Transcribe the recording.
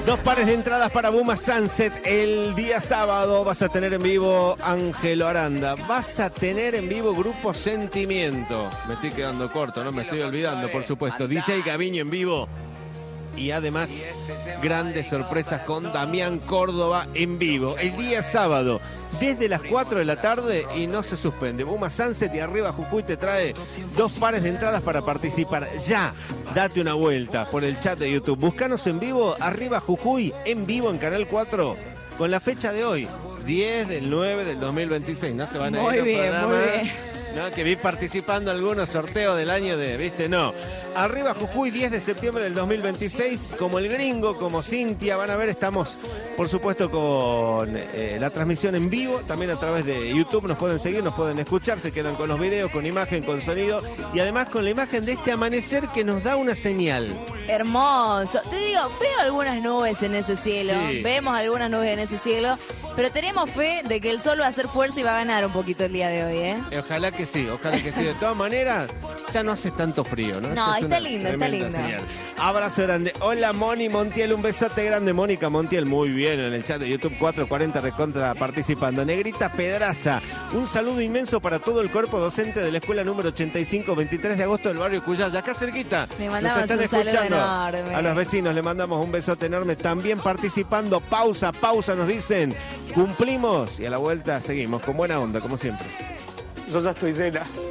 2 pares de entradas para Buma Sunset. El día sábado vas a tener en vivo Ángelo Aranda. Vas a tener en vivo Grupo Sentimiento. Me estoy quedando corto, no me estoy olvidando, por supuesto. DJ Gaviño en vivo. Y además, grandes sorpresas con Damián Córdoba en vivo. El día sábado, desde las 4 de la tarde y no se suspende. Buma Sunset y Arriba Jujuy te trae 2 pares de entradas para participar. Ya, date una vuelta por el chat de YouTube. Búscanos en vivo, Arriba Jujuy, en vivo en Canal 4, con la fecha de hoy, 10 del 9 del 2026. No se van a ir al programa. Muy bien. ¿No? Que vi participando en algunos sorteos del año de, ¿viste? No. Arriba Jujuy, 10 de septiembre del 2026, como el gringo, como Cintia, van a ver, estamos, por supuesto, con la transmisión en vivo, también a través de YouTube, nos pueden seguir, nos pueden escuchar, se quedan con los videos, con imagen, con sonido, y además con la imagen de este amanecer que nos da una señal. Hermoso. Te digo, veo algunas nubes en ese cielo, Sí. vemos algunas nubes en ese cielo, pero tenemos fe de que el sol va a hacer fuerza y va a ganar un poquito el día de hoy, ¿eh? Ojalá que sí, ojalá que sí. De todas maneras, ya no hace tanto frío, ¿no? No, Esa es está una lindo, está tremenda lindo. señal. Abrazo grande. Hola, Moni Montiel, un besote grande. Mónica Montiel, muy bien, en el chat de YouTube 440 recontra participando. Negrita Pedraza, un saludo inmenso para todo el cuerpo docente de la escuela número 85, 23 de agosto del barrio Cuyaya, acá cerquita. Le Nos mandamos están un saludo escuchando. enorme. A los vecinos le mandamos un besote enorme. También participando, pausa, nos dicen. Cumplimos y a la vuelta seguimos con buena onda, como siempre. Yo ya estoy llena.